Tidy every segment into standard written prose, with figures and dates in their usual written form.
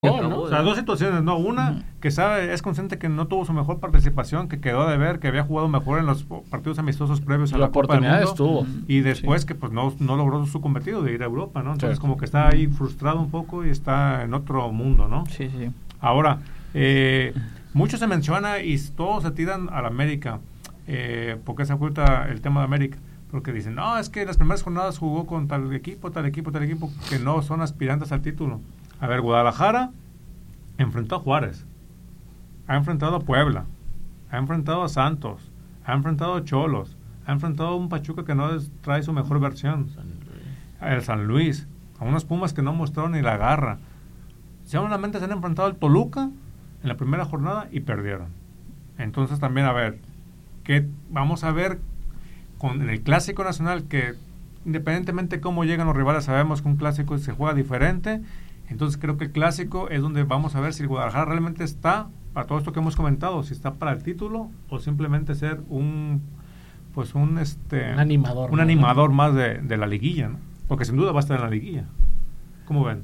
¿no? O sea, dos situaciones, ¿no? Una, que es consciente que no tuvo su mejor participación, que quedó de ver, que había jugado mejor en los partidos amistosos previos a la Copa del Mundo. Estuvo. Y después que pues no logró su cometido de ir a Europa, ¿no? Entonces como que está ahí frustrado un poco y está en otro mundo, ¿no? Sí. Ahora, mucho se menciona y todos se tiran a la América, porque se oculta el tema de América. Porque dicen, no, es que las primeras jornadas jugó con tal equipo, que no son aspirantes al título. A ver, Guadalajara enfrentó a Juárez, ha enfrentado a Puebla, ha enfrentado a Santos, ha enfrentado a Cholos, ha enfrentado a un Pachuca que no trae su mejor versión, el San Luis, a unos Pumas que no mostraron ni la garra. Solamente se han enfrentado al Toluca en la primera jornada y perdieron. Entonces también, a ver, vamos a ver con el Clásico Nacional, que independientemente de cómo llegan los rivales, sabemos que un clásico se juega diferente. Entonces creo que el clásico es donde vamos a ver si el Guadalajara realmente está, para todo esto que hemos comentado, si está para el título o simplemente ser un animador más de la liguilla, ¿no? Porque sin duda va a estar en la liguilla. ¿Cómo ven?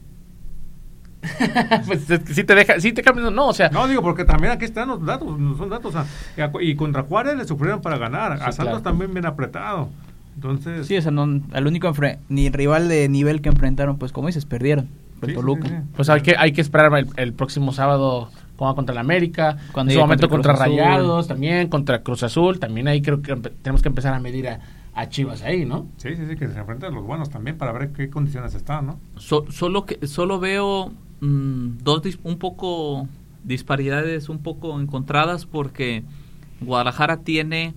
Pues sí te cambian, no, o sea. No, digo, porque también aquí están los datos, son datos, o sea, y contra Juárez le sufrieron para ganar, a Santos también bien apretado. Entonces, sí, o sea, al único ni rival de nivel que enfrentaron, pues como dices, perdieron. Toluca. Sí. Pues hay que esperar el próximo sábado contra el América, en su momento contra Rayados, también contra Cruz Azul, también ahí creo que tenemos que empezar a medir a Chivas ahí, ¿no? Sí, que se enfrenten a los buenos también para ver qué condiciones están, ¿no? Solo veo dos un poco disparidades un poco encontradas, porque Guadalajara tiene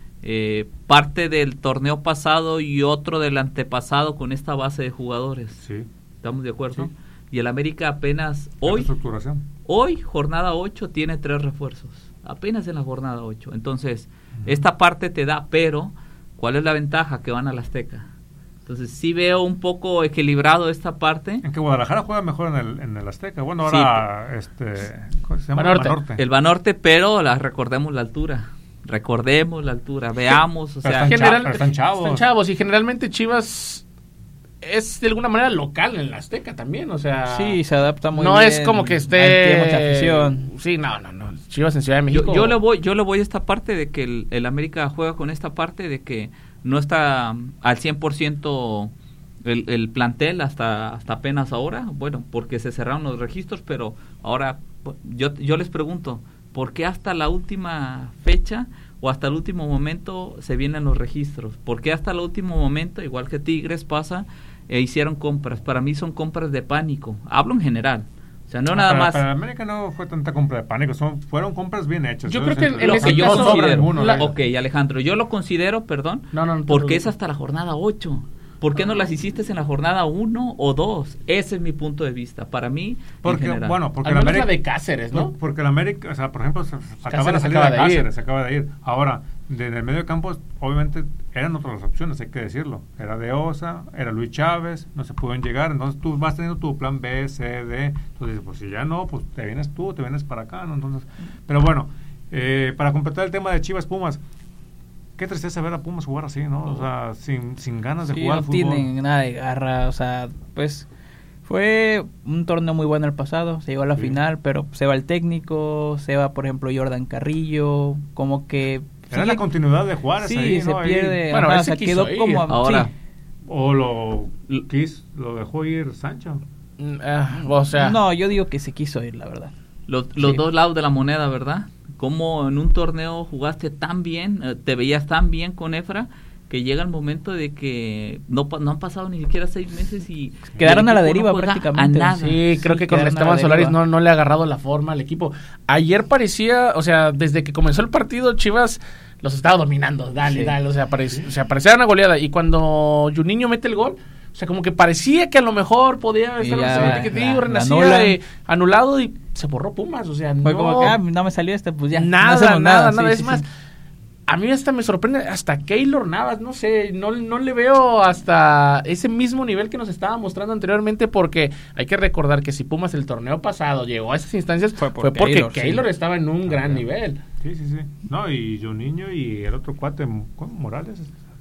parte del torneo pasado y otro del antepasado con esta base de jugadores. Sí. ¿Estamos de acuerdo? Sí. Y el América apenas hoy, jornada 8, tiene 3 refuerzos. Apenas en la jornada 8. Entonces, esta parte te da, pero ¿cuál es la ventaja? Que van al Azteca. Entonces, sí veo un poco equilibrado esta parte. En que Guadalajara juega mejor en el Azteca. Bueno, ahora, ¿cómo se llama? Banorte. El Banorte, pero recordemos la altura. Veamos, o sea, están chavos. Están chavos, y generalmente Chivas es de alguna manera local en la Azteca también, o sea, sí, se adapta muy bien. No es como que tiene mucha afición. Sí, no. Chivas en Ciudad de México. Yo le voy a esta parte de que el América juega con esta parte de que no está al 100% el plantel hasta apenas ahora, bueno, porque se cerraron los registros, pero ahora yo les pregunto, ¿por qué hasta la última fecha o hasta el último momento se vienen los registros? ¿Por qué hasta el último momento, igual que Tigres pasa, hicieron compras? Para mí son compras de pánico. Hablo en general. O sea, no nada más. Para América no fue tanta compra de pánico, fueron compras bien hechas. Yo creo que en ese caso no sobra ninguno. Ok, Alejandro, yo lo considero, perdón, porque es hasta la jornada 8. ¿Por qué no las hiciste en la jornada 1 o 2? Ese es mi punto de vista. Para mí, porque en general. bueno, porque la América de Cáceres, ¿no? Porque la América, o sea, por ejemplo, acaba de salir de Cáceres, se acaba de ir. Ahora, en el medio de campo, obviamente, eran otras opciones, hay que decirlo. Era de Osa, era Luis Chávez, no se pudieron llegar. Entonces tú vas teniendo tu plan B, C, D. Entonces, pues si ya no, pues te vienes para acá, ¿no? Entonces, pero bueno, para completar el tema de Chivas Pumas, qué tristeza ver a Pumas jugar así, ¿no? O sea, sin ganas de jugar al fútbol. No tienen nada de garra, o sea, pues fue un torneo muy bueno el pasado, se llegó a la final, pero se va el técnico, se va, por ejemplo, Jordan Carrillo, como que... Era la continuidad de Juárez ahí, ¿no? Se pierde, bueno, o sea, quedó como... Ahora. Sí. O lo dejó ir Sancho. O sea... No, yo digo que se quiso ir, la verdad. Los dos lados de la moneda, ¿verdad? Como en un torneo jugaste tan bien, te veías tan bien con Efra, que llega el momento de que no han pasado ni siquiera 6 meses y... Quedaron a la deriva prácticamente. A nada. Sí, creo que con Esteban Solaris no le ha agarrado la forma al equipo. Ayer parecía, o sea, desde que comenzó el partido, Chivas los estaba dominando, dale, o sea, parecía una goleada. Y cuando Juninho mete el gol, o sea, como que parecía que a lo mejor podía estar renacía anulado y se borró Pumas, o sea, fue como que no me salió pues ya. Nada. Sí, es más, a mí hasta me sorprende, hasta Keylor Navas, no sé, no le veo hasta ese mismo nivel que nos estaba mostrando anteriormente, porque hay que recordar que si Pumas el torneo pasado llegó a esas instancias fue porque Keylor estaba en un gran nivel. Sí. No, y Juninho y el otro cuate, Morales,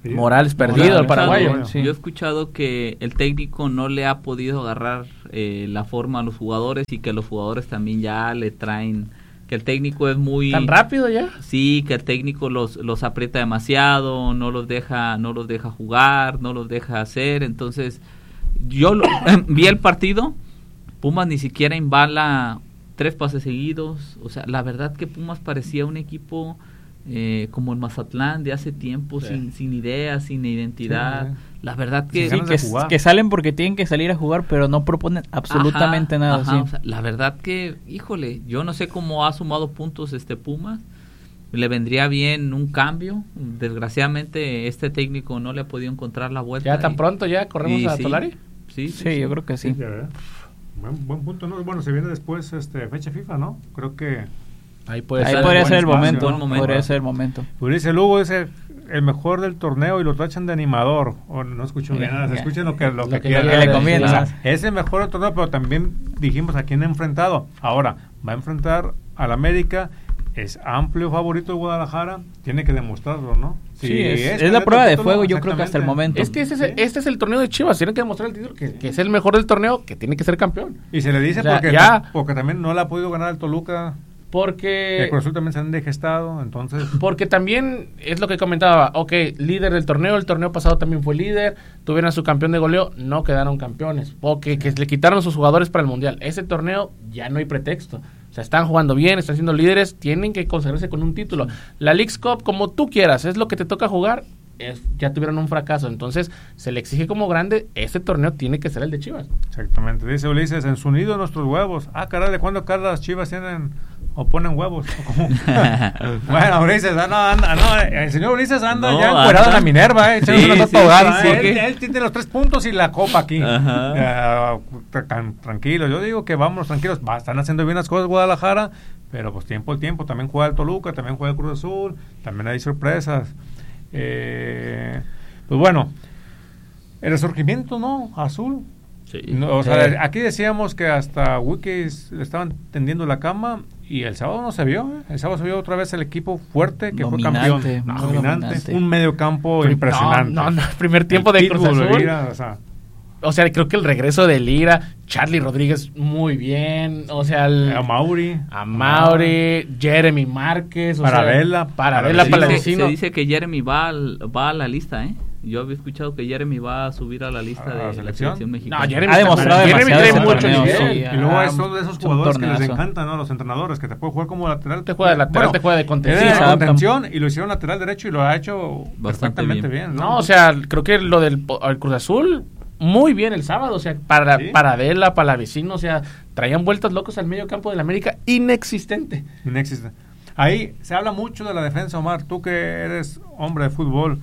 Morales perdido, el paraguayo. Sí. Yo he escuchado que el técnico no le ha podido agarrar la forma a los jugadores y que los jugadores también ya le traen, que el técnico es muy... ¿Tan rápido ya? Sí, que el técnico los aprieta demasiado, no los deja jugar, no los deja hacer. Entonces, yo vi el partido, Pumas ni siquiera embala 3 pases seguidos. O sea, la verdad que Pumas parecía un equipo... como el Mazatlán de hace tiempo, sin ideas, sin identidad. La verdad que... que salen porque tienen que salir a jugar, pero no proponen absolutamente nada. O sea, la verdad que, híjole, yo no sé cómo ha sumado puntos Pumas. Le vendría bien un cambio. Desgraciadamente este técnico no le ha podido encontrar la vuelta. ¿Ya tan pronto ya corremos a Solari? Sí, yo creo que sí. Buen punto, ¿no? Bueno, se viene después fecha FIFA, ¿no? Creo que... Ahí podría ser el momento. Podría ser el momento. Pues dice Lugo, es el mejor del torneo y lo tachan de animador. O no escucho nada, se escuchen lo que le conviene. O sea, es el mejor del torneo, pero también dijimos a quién ha enfrentado. Ahora, va a enfrentar al América, es amplio favorito de Guadalajara, tiene que demostrarlo, ¿no? Sí, es la prueba de fuego, yo creo que hasta el momento. Es que este es el torneo de Chivas, tienen que demostrar el título, que es el mejor del torneo, que tiene que ser campeón. Y se le dice porque también no le ha podido ganar el Toluca. Porque el Cruz Azul también se han degestado, entonces... Porque también es lo que comentaba, líder del torneo, el torneo pasado también fue líder, tuvieron a su campeón de goleo, no quedaron campeones, que le quitaron a sus jugadores para el Mundial. Ese torneo ya no hay pretexto, o sea, están jugando bien, están siendo líderes, tienen que consagrarse con un título. La Leagues Cup, como tú quieras, es lo que te toca jugar, ya tuvieron un fracaso, entonces se le exige como grande, este torneo tiene que ser el de Chivas. Exactamente, dice Ulises, en su nido nuestros huevos. Caray, ¿de cuándo acá las Chivas tienen o ponen huevos? Bueno, Ulises, el señor Ulises anda ya encuerado en la Minerva, él tiene los 3 puntos y la copa aquí. Tranquilo, yo digo que vamos tranquilos, están haciendo bien las cosas Guadalajara, pero pues tiempo al tiempo, también juega el Toluca, también juega el Cruz Azul, también hay sorpresas. Pues bueno, el resurgimiento, ¿no? Azul. Sí. No, o sea, aquí decíamos que hasta Wikis le estaban tendiendo la cama y el sábado no se vio. El sábado se vio otra vez el equipo fuerte que fue campeón. Dominante. Un medio campo impresionante. El primer tiempo de Cruz Azul. O sea, creo que el regreso de Lira, Charlie Rodríguez muy bien, o sea, a Mauri, Jeremy Márquez, Paravela, Palavecino. Se dice que Jeremy va a la lista, Yo había escuchado que Jeremy va a subir a la lista de la selección mexicana. No, Jeremy ha demostrado demasiado mucho nivel. Y luego son de esos jugadores que les encantan, ¿no? Los entrenadores, que te puede jugar como lateral. Te juega de lateral, te juega de contención. Y lo hicieron lateral derecho y lo ha hecho perfectamente bien. No, o sea, creo que lo del Cruz Azul... Muy bien el sábado, o sea, Paradela, Palavecino, o sea, traían vueltas locos al medio campo del América, inexistente. Ahí se habla mucho de la defensa, Omar, tú que eres hombre de fútbol,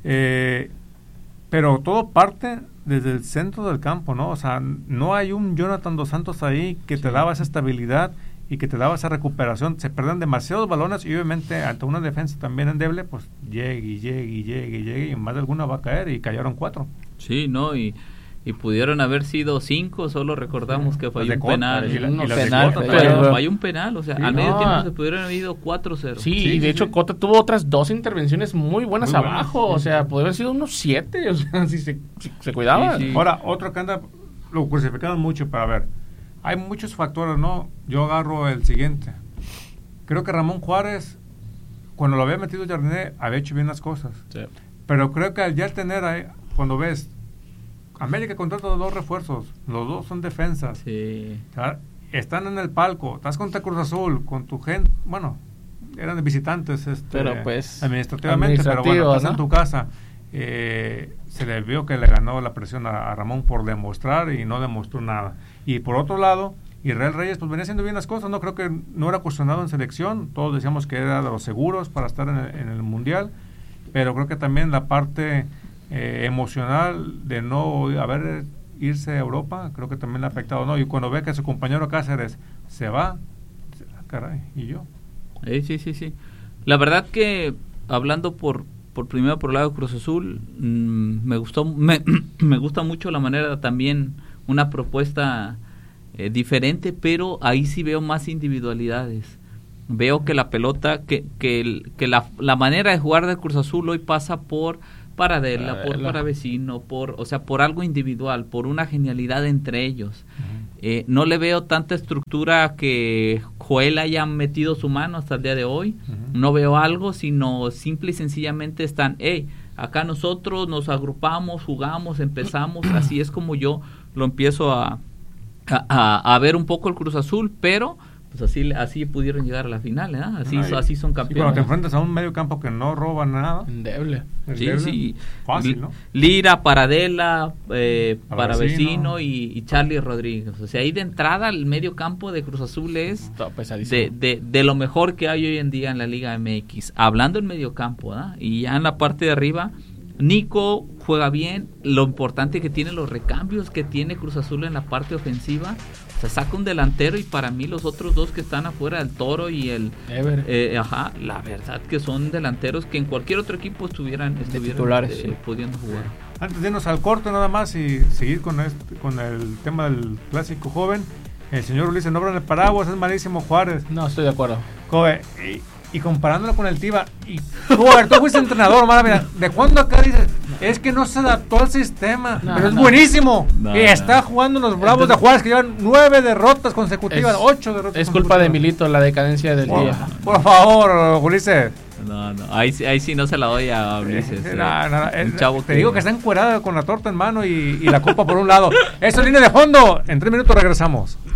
pero todo parte desde el centro del campo, ¿no? O sea, no hay un Jonathan Dos Santos ahí que te daba esa estabilidad y que te daba esa recuperación. Se pierden demasiados balones y obviamente ante una defensa también endeble, pues llegue y más de alguna va a caer y cayeron 4. Sí, ¿no? Y pudieron haber sido 5, solo recordamos que falló un penal. Falló un penal, o sea, al medio tiempo se pudieron haber ido 4-0. Sí, y de hecho Cota tuvo otras 2 intervenciones muy buenas abajo, o sea, podría haber sido unos 7, o sea, si se cuidaban. Sí. Ahora, otro que anda, lo crucificaron mucho para ver. Hay muchos factores, ¿no? Yo agarro el siguiente. Creo que Ramón Juárez, cuando lo había metido Jardiné, había hecho bien las cosas. Sí. Pero creo que al ya tener ahí, cuando ves, América contrata 2 refuerzos, los 2 son defensas. Sí. Están en el palco, estás contra Cruz Azul, con tu gente, bueno, eran visitantes pero pues administrativamente, pero bueno, estás en tu casa. Se le vio que le ganó la presión a Ramón por demostrar y no demostró nada. Y por otro lado, Israel Reyes pues venía haciendo bien las cosas, no creo que no era cuestionado en selección, todos decíamos que era de los seguros para estar en el Mundial, pero creo que también la parte emocional de no irse a Europa, creo que también le ha afectado, ¿no? Y cuando ve que su compañero Cáceres se va, caray, ¿y yo? Sí. La verdad que, hablando primero por el lado de Cruz Azul, me gusta mucho la manera también, una propuesta diferente, pero ahí sí veo más individualidades. Veo que la pelota, que la manera de jugar de Cruz Azul hoy pasa por Paradela, por Paravecino, por algo individual, por una genialidad entre ellos. No le veo tanta estructura que Joel haya metido su mano hasta el día de hoy. No veo algo, sino simple y sencillamente están, acá nosotros nos agrupamos, jugamos, empezamos. Así es como yo lo empiezo a ver un poco el Cruz Azul, pero pues así pudieron llegar a la final, ¿eh? Así son campeones. Cuando te enfrentas a un medio campo que no roba nada. Endeble. Sí. Fácil, ¿no? Lira, Paradela, Paravecino y Charlie Rodríguez. O sea, ahí de entrada el medio campo de Cruz Azul es de lo mejor que hay hoy en día en la Liga MX. Hablando en medio campo, ¿eh? Y ya en la parte de arriba, Nico juega bien. Lo importante que tiene, los recambios que tiene Cruz Azul en la parte ofensiva. O sea, saca un delantero y para mí los otros dos que están afuera, el Toro y el Ever. La verdad que son delanteros que en cualquier otro equipo estuvieran titulares, pudiendo jugar. Antes de irnos al corte nada más y seguir con el tema del clásico joven, el señor Ulises, no abran el paraguas, es malísimo Juárez. No, estoy de acuerdo. Y comparándolo con el Tiva, y tú fuiste entrenador, mira, ¿de cuándo acá dices? Es que no se adaptó al sistema, pero es buenísimo. Y está jugando los Bravos de Juárez, que llevan 9 derrotas consecutivas, 8 derrotas. Es culpa de Milito la decadencia del día. Por favor, Ulises. No, ahí sí no se la doy a Ulises. Un chavo te digo que está encuerado con la torta en mano y la copa por un lado. Eso es Línea de Fondo. En 3 minutos regresamos.